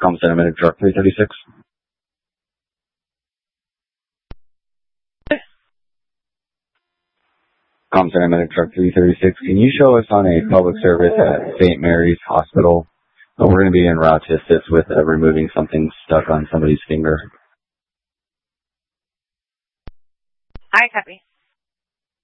Com Center Medic Truck 336. Com Center Medic Truck 336. Can you show us on a public service at St. Mary's Hospital? We're going to be en route to assist with removing something stuck on somebody's finger. I copy.